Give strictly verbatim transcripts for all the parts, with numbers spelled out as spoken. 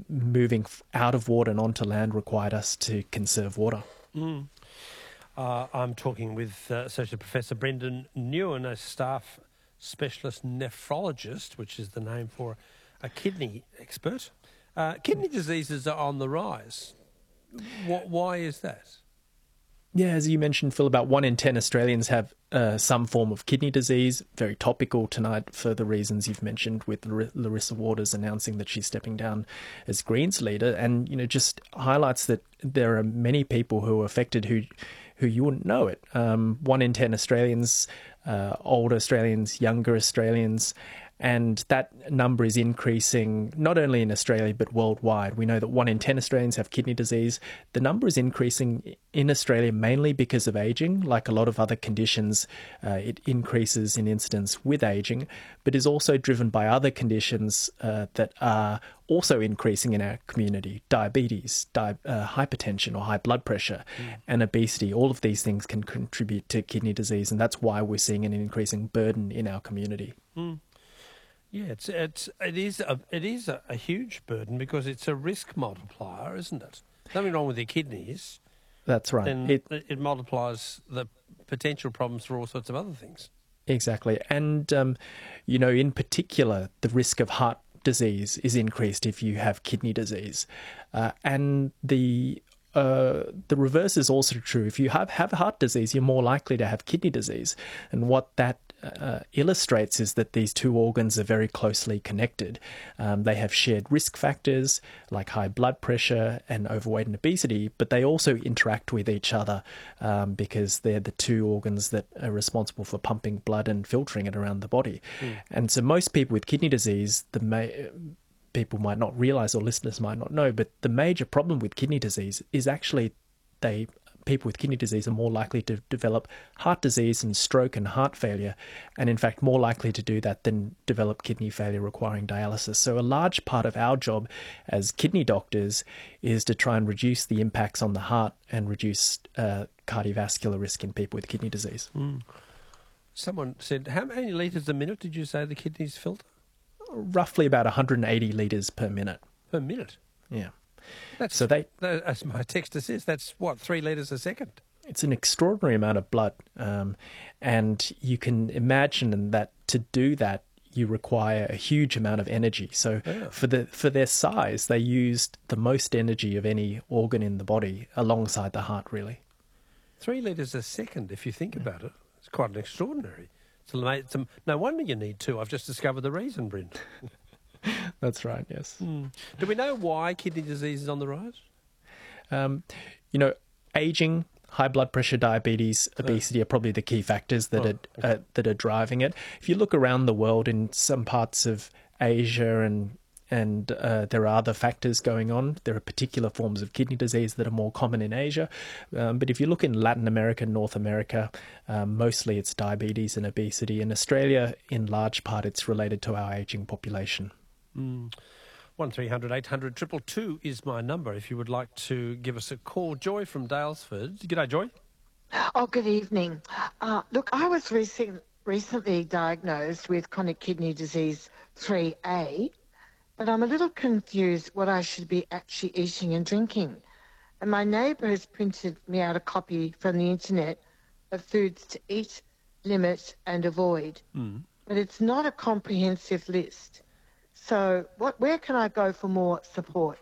moving out of water and onto land required us to conserve water. Mm. Uh, I'm talking with uh, Associate Professor Brendan Newen, a staff specialist nephrologist, which is the name for a kidney expert. Uh, kidney diseases are on the rise. What, why is that? Yeah, as you mentioned, Phil, about one in ten Australians have uh, some form of kidney disease. Very topical tonight for the reasons you've mentioned, with Lar- Larissa Waters announcing that she's stepping down as Greens leader, and you know just highlights that there are many people who are affected who who you wouldn't know it. Um, one in ten Australians, uh, older Australians, younger Australians. And that number is increasing not only in Australia but worldwide. We know that one in ten Australians have kidney disease. The number is increasing in Australia mainly because of ageing. Like a lot of other conditions, uh, it increases in incidence with ageing, but is also driven by other conditions uh, that are also increasing in our community. Diabetes, di- uh, hypertension or high blood pressure, mm. and obesity. All of these things can contribute to kidney disease, and that's why we're seeing an increasing burden in our community. Mm. Yeah, it's it's it is a it is a, a huge burden because it's a risk multiplier, isn't it? Something wrong with your kidneys. That's right. Then it, it multiplies the potential problems for all sorts of other things. Exactly, and um, you know, in particular, the risk of heart disease is increased if you have kidney disease, uh, and the Uh, the reverse is also true. If you have, have heart disease, you're more likely to have kidney disease. And what that uh, illustrates is that these two organs are very closely connected. Um, they have shared risk factors like high blood pressure and overweight and obesity, but they also interact with each other um, because they're the two organs that are responsible for pumping blood and filtering it around the body. Mm. And so most people with kidney disease, the ma- people might not realize, or listeners might not know, but the major problem with kidney disease is actually they people with kidney disease are more likely to develop heart disease and stroke and heart failure, and in fact more likely to do that than develop kidney failure requiring dialysis. So a large part of our job as kidney doctors is to try and reduce the impacts on the heart and reduce uh, cardiovascular risk in people with kidney disease. Mm. Someone said, how many litres a minute did you say the kidneys filter? Roughly about one hundred eighty litres per minute. Per minute? Yeah. That's, so they, that, as my texter says, that's what, three litres a second? It's an extraordinary amount of blood. Um, and you can imagine that to do that, you require a huge amount of energy. So yeah. for the for their size, they used the most energy of any organ in the body alongside the heart, really. Three litres a second, if you think yeah. about it. It's quite an extraordinary. So it's a, no wonder you need two. I've just discovered the reason, Bryn. That's right, yes. Mm. Do we know why kidney disease is on the rise? Um, you know, ageing, high blood pressure, diabetes, obesity oh. are probably the key factors that oh, are okay. uh, that are driving it. If you look around the world, in some parts of Asia and and uh, there are other factors going on. There are particular forms of kidney disease that are more common in Asia. Um, but if you look in Latin America, North America, um, mostly it's diabetes and obesity. In Australia, in large part, it's related to our ageing population. Mm. one three hundred eight hundred two two two is my number if you would like to give us a call. Joy from Daylesford. G'day, Joy. Oh, good evening. Uh, look, I was recent, recently diagnosed with chronic kidney disease three A, but I'm a little confused what I should be actually eating and drinking. And my neighbour has printed me out a copy from the internet of foods to eat, limit and avoid. Mm. But it's not a comprehensive list. So what? Where can I go for more support?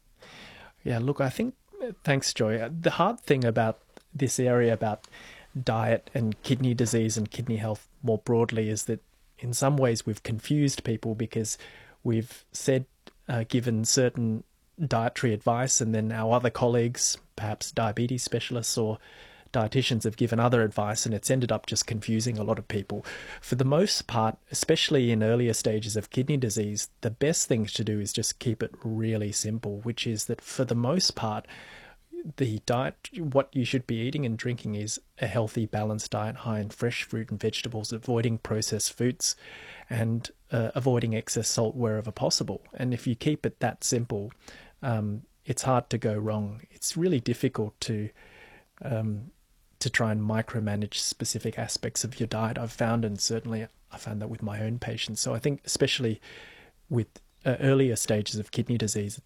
Yeah, look, I think, thanks, Joy. The hard thing about this area about diet and kidney disease and kidney health more broadly is that in some ways we've confused people because we've said, uh, given certain dietary advice, and then our other colleagues, perhaps diabetes specialists or dietitians, have given other advice, and it's ended up just confusing a lot of people. For the most part, especially in earlier stages of kidney disease, the best thing to do is just keep it really simple, which is that for the most part, the diet, what you should be eating and drinking is a healthy, balanced diet, high in fresh fruit and vegetables, avoiding processed foods and uh, avoiding excess salt wherever possible. And if you keep it that simple, um, it's hard to go wrong. It's really difficult to um, to try and micromanage specific aspects of your diet, I've found, and certainly I found that with my own patients. So I think especially with uh, earlier stages of kidney disease, it's